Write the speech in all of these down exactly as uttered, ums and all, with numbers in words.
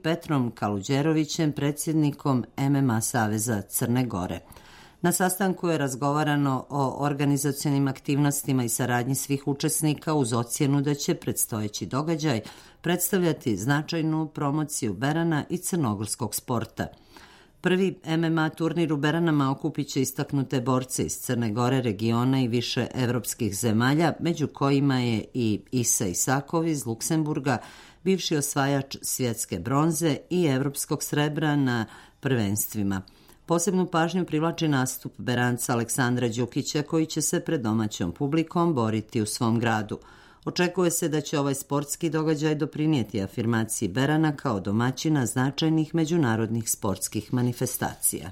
Petrom Kaluđerovićem, predsjednikom M M A Saveza Crne Gore. Na sastanku je razgovarano o organizacionim aktivnostima i saradnji svih učesnika uz ocjenu da će predstojeći događaj predstavljati značajnu promociju Berana i crnogorskog sporta. Prvi M M A turnir u Beranama okupit će istaknute borce iz Crne Gore, regiona i više evropskih zemalja, među kojima je i Isa Isakov iz Luksemburga, bivši osvajač svjetske bronze i evropskog srebra na prvenstvima. Posebnu pažnju privlači nastup Beranca Aleksandra Đukića, koji će se pred domaćom publikom boriti u svom gradu. Očekuje se da će ovaj sportski događaj doprinijeti afirmaciji Berana kao domaćina značajnih međunarodnih sportskih manifestacija.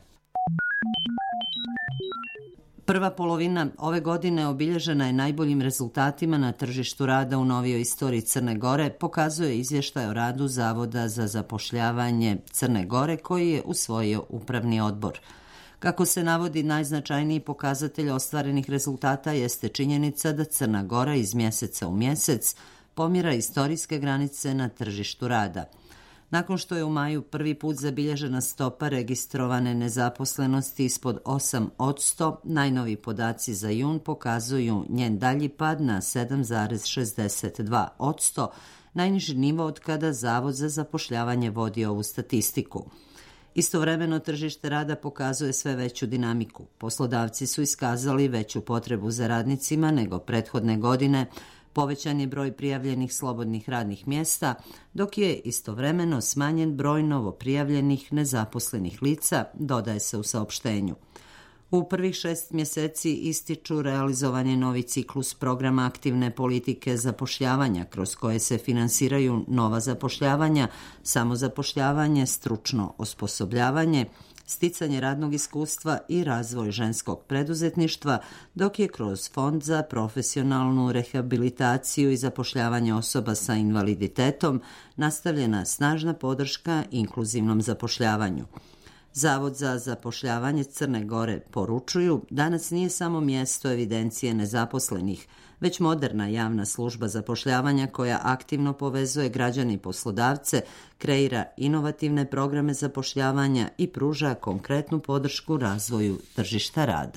Prva polovina ove godine obilježena je najboljim rezultatima na tržištu rada u novijoj istoriji Crne Gore, pokazuje izvještaj o radu Zavoda za zapošljavanje Crne Gore koji je usvojio upravni odbor. Kako se navodi, najznačajniji pokazatelj ostvarenih rezultata jeste činjenica da Crna Gora iz mjeseca u mjesec pomjera istorijske granice na tržištu rada. Nakon što je u maju prvi put zabilježena stopa registrovane nezaposlenosti ispod osam posto, najnoviji podaci za jun pokazuju njen dalji pad na sedam zarez šezdeset dva posto, najniži nivo od kada Zavod za zapošljavanje vodi ovu statistiku. Istovremeno tržište rada pokazuje sve veću dinamiku. Poslodavci su iskazali veću potrebu za radnicima nego prethodne godine, povećan je broj prijavljenih slobodnih radnih mjesta, dok je istovremeno smanjen broj novoprijavljenih nezaposlenih lica, dodaje se u saopštenju. U prvih šest mjeseci ističu realizovanje novi ciklus programa aktivne politike zapošljavanja kroz koje se finansiraju nova zapošljavanja, samozapošljavanje, stručno osposobljavanje, sticanje radnog iskustva i razvoj ženskog preduzetništva, dok je kroz Fond za profesionalnu rehabilitaciju i zapošljavanje osoba sa invaliditetom nastavljena snažna podrška inkluzivnom zapošljavanju. Zavod za zapošljavanje Crne Gore poručuju, danas nije samo mjesto evidencije nezaposlenih, već moderna javna služba zapošljavanja koja aktivno povezuje građane i poslodavce, kreira inovativne programe zapošljavanja i pruža konkretnu podršku razvoju tržišta rada.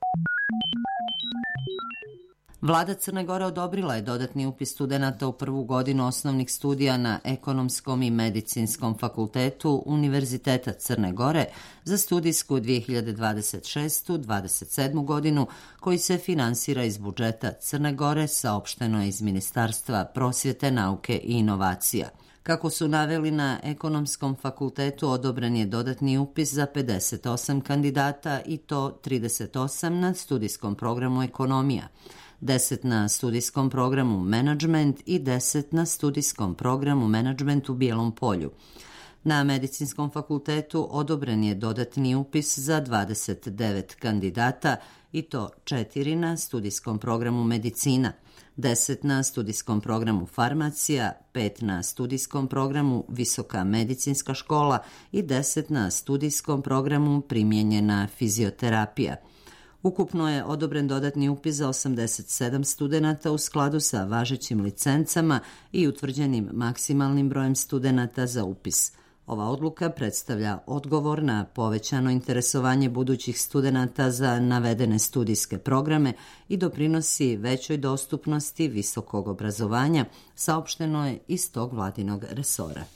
Vlada Crne Gore odobrila je dodatni upis studenata u prvu godinu osnovnih studija na Ekonomskom i Medicinskom fakultetu Univerziteta Crne Gore za studijsku dvije hiljade dvadeset šeste dvadeset sedme godinu, koji se finansira iz budžeta Crne Gore, saopšteno je iz Ministarstva prosvjete, nauke i inovacija. Kako su naveli, na Ekonomskom fakultetu odobren je dodatni upis za pedeset osam kandidata i to trideset osam na studijskom programu ekonomija, deset na studijskom programu menadžment i deset na studijskom programu menadžment u Bijelom Polju. Na Medicinskom fakultetu odobren je dodatni upis za dvadeset devet kandidata i to četiri na studijskom programu medicina, deset na studijskom programu farmacija, pet na studijskom programu visoka medicinska škola i deset na studijskom programu primijenjena fizioterapija. Ukupno je odobren dodatni upis za osamdeset sedam studenata u skladu sa važećim licencama i utvrđenim maksimalnim brojem studenata za upis. Ova odluka predstavlja odgovor na povećano interesovanje budućih studenata za navedene studijske programe i doprinosi većoj dostupnosti visokog obrazovanja, saopšteno je iz tog vladinog resora.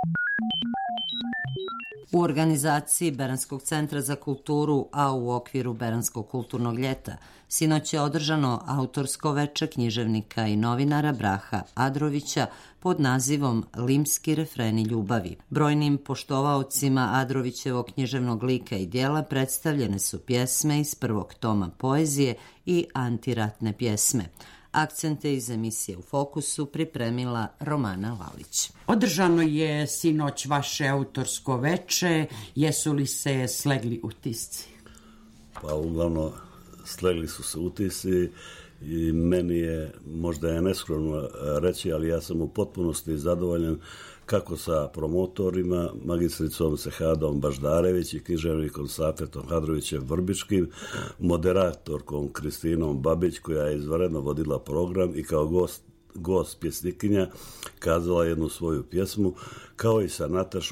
U organizaciji Beranskog centra za kulturu, a u okviru Beranskog kulturnog ljeta, sinoć je održano autorsko veče književnika i novinara Braha Adrovića pod nazivom Limski refreni ljubavi. Brojnim poštovaocima Adrovićevog književnog lika i dijela predstavljene su pjesme iz prvog toma poezije i antiratne pjesme. Akcente iz emisije U fokusu pripremila Romana Lalić. Održano je sinoć vaše autorsko veče. Jesu li se slegli utisci? Pa uglavnom slegli su se utisci i meni je, možda je neskromno reći, ali ja sam u potpunosti zadovoljan kako sa promotorima, magistricom Sehadom Baždarević i književnikom Safetom Hadrovićem Vrbičkim, moderatorkom Kristinom Babić, koja je izvanredno vodila program i kao gost, gost pjesnikinja kazala jednu svoju pjesmu, kao i sa Natašom